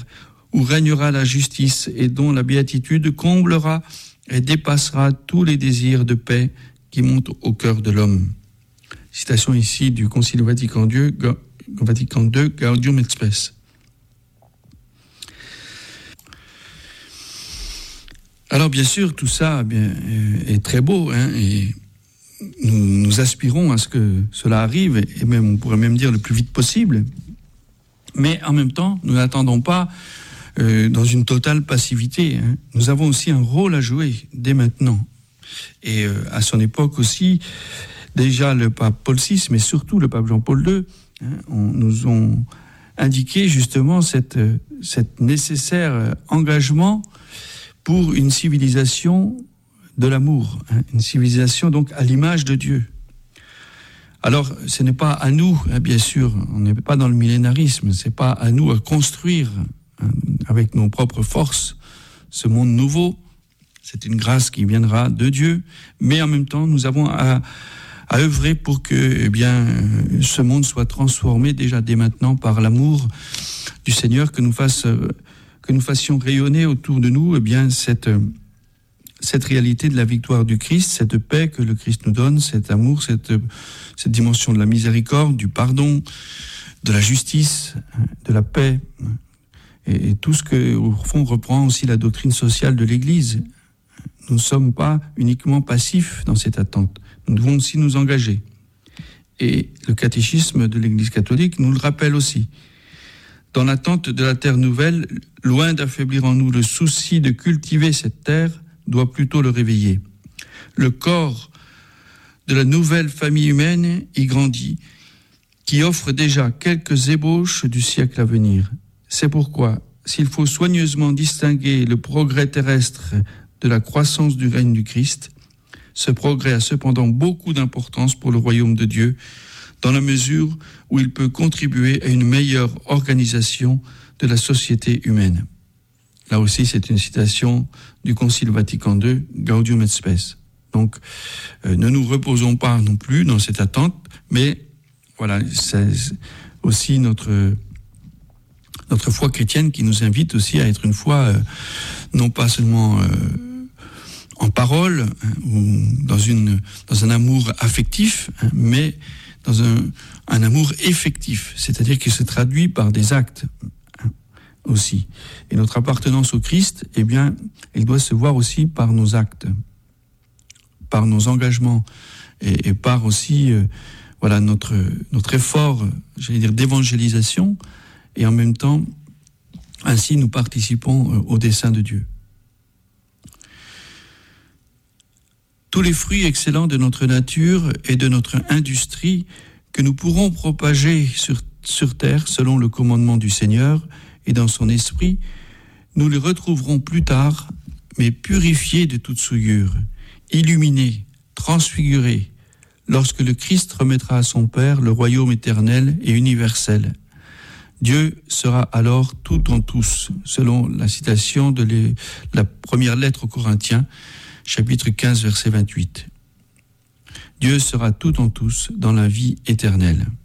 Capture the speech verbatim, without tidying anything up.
où régnera la justice et dont la béatitude comblera et dépassera tous les désirs de paix qui montent au cœur de l'homme. Citation ici du Concile Vatican deux, Vatican deux, Gaudium et Spes. Alors bien sûr, tout ça bien, est très beau, hein, et nous, nous aspirons à ce que cela arrive, et même on pourrait même dire le plus vite possible. Mais en même temps, nous n'attendons pas euh, dans une totale passivité. Hein. Nous avons aussi un rôle à jouer dès maintenant. Et euh, à son époque aussi, déjà le pape Paul six, mais surtout le pape Jean-Paul deux, hein, on, nous ont indiqué justement cette, cette nécessaire engagement pour une civilisation de l'amour, hein, une civilisation donc à l'image de Dieu. Alors, ce n'est pas à nous, hein, bien sûr, on n'est pas dans le millénarisme, c'est pas à nous à construire hein, avec nos propres forces ce monde nouveau. C'est une grâce qui viendra de Dieu, mais en même temps, nous avons à, à œuvrer pour que, eh bien, ce monde soit transformé déjà dès maintenant par l'amour du Seigneur, que nous fasse, que nous fassions rayonner autour de nous, eh bien, cette cette réalité de la victoire du Christ, cette paix que le Christ nous donne, cet amour, cette, cette dimension de la miséricorde, du pardon, de la justice, de la paix, et, et tout ce que, au fond, reprend aussi la doctrine sociale de l'Église. Nous ne sommes pas uniquement passifs dans cette attente, nous devons aussi nous engager. Et le catéchisme de l'Église catholique nous le rappelle aussi. Dans l'attente de la terre nouvelle, loin d'affaiblir en nous le souci de cultiver cette terre, doit plutôt le réveiller. Le corps de la nouvelle famille humaine y grandit, qui offre déjà quelques ébauches du siècle à venir. C'est pourquoi, s'il faut soigneusement distinguer le progrès terrestre de la croissance du règne du Christ, ce progrès a cependant beaucoup d'importance pour le royaume de Dieu, dans la mesure où il peut contribuer à une meilleure organisation de la société humaine. Là aussi, c'est une citation du Concile Vatican deux, Gaudium et Spes. Donc, euh, ne nous reposons pas non plus dans cette attente, mais voilà, c'est aussi notre, notre foi chrétienne qui nous invite aussi à être une foi, euh, non pas seulement euh, en parole, hein, ou dans, une, dans un amour affectif, hein, mais dans un, un amour effectif, c'est-à-dire qui se traduit par des actes aussi. Et notre appartenance au Christ, eh bien, elle doit se voir aussi par nos actes, par nos engagements, et, et par aussi, euh, voilà, notre, notre effort, j'allais dire, d'évangélisation, et en même temps, ainsi nous participons euh, au dessein de Dieu. Tous les fruits excellents de notre nature et de notre industrie que nous pourrons propager sur, sur terre selon le commandement du Seigneur et dans son esprit, nous les retrouverons plus tard, mais purifiés de toute souillure, illuminés, transfigurés, lorsque le Christ remettra à son Père le royaume éternel et universel. Dieu sera alors tout en tous, selon la citation de les, la première lettre aux Corinthiens, chapitre quinze, verset vingt-huit. Dieu sera tout en tous dans la vie éternelle.